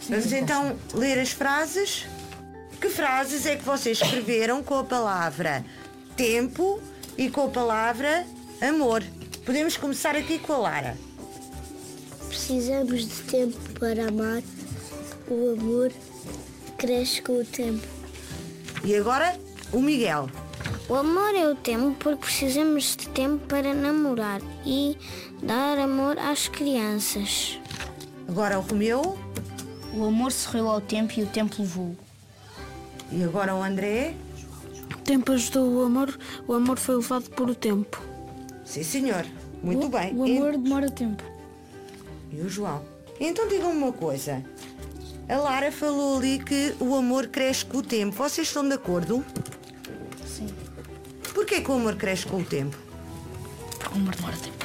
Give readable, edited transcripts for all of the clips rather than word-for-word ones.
Vamos então ler as frases. Que frases é que vocês escreveram com a palavra tempo e com a palavra amor? Podemos começar aqui com a Lara. Precisamos de tempo para amar. O amor cresce com o tempo. E agora o Miguel. O amor é o tempo porque precisamos de tempo para namorar e dar amor às crianças. Agora o Romeu. O amor sorriu ao tempo e o tempo levou. E agora o André. O tempo ajudou o amor foi levado por o tempo. Sim, senhor. Muito bem. O amor demora tempo. E o João. Então digam-me uma coisa. A Lara falou ali que o amor cresce com o tempo. Vocês estão de acordo? Sim. Porquê que o amor cresce com o tempo? Porque o amor demora tempo.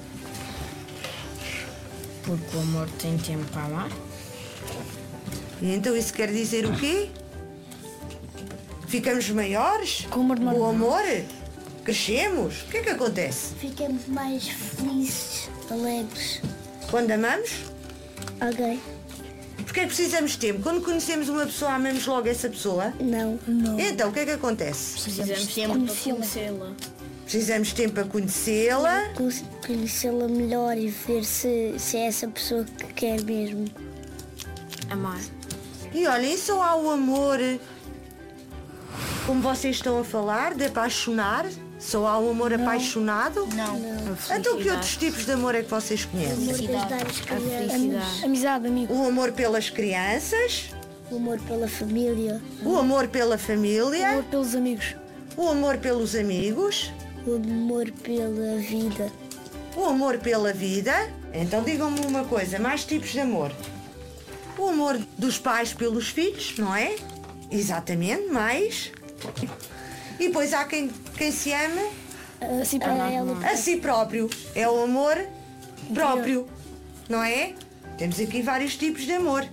Porque o amor tem tempo para amar. E então isso quer dizer o quê? Ficamos maiores? Com o amor demora O amor? Crescemos? O que é que acontece? Ficamos mais felizes, alegres. Quando amamos? Alguém? Porque é que precisamos de tempo? Quando conhecemos uma pessoa, amamos logo essa pessoa? Não. Então, o que é que acontece? Precisamos de tempo para conhecê-la. Precisamos de tempo para conhecê-la. Conhecê-la melhor e ver se é essa pessoa que quer mesmo. Amar. E olhem, só há o amor, como vocês estão a falar, de apaixonar? Só há o amor apaixonado? Não. Então que outros tipos de amor é que vocês conhecem? Felicidade. Amizade, amigo. O amor pelas crianças, O amor pela família. o amor pela família, Amor pelos amigos. o amor pelos amigos, O amor pela vida. o amor pela vida. Então digam-me uma coisa, mais tipos de amor. O amor dos pais pelos filhos, não é? Exatamente, mais. E depois há quem se ama Assim para ela. a si próprio. É o amor próprio, não é? Temos aqui vários tipos de amor.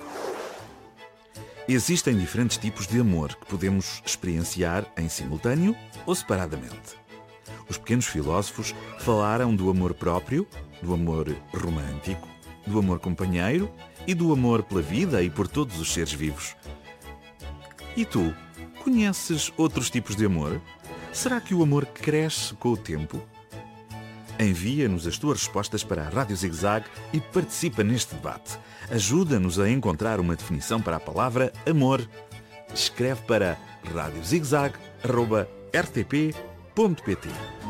Existem diferentes tipos de amor que podemos experienciar em simultâneo ou separadamente. Os pequenos filósofos falaram do amor próprio, do amor romântico, do amor companheiro e do amor pela vida e por todos os seres vivos. E tu, conheces outros tipos de amor? Será que o amor cresce com o tempo? Envia-nos as tuas respostas para a Rádio Zig-Zag e participa neste debate. Ajuda-nos a encontrar uma definição para a palavra amor. Escreve para radiozigzag@rtp.pt.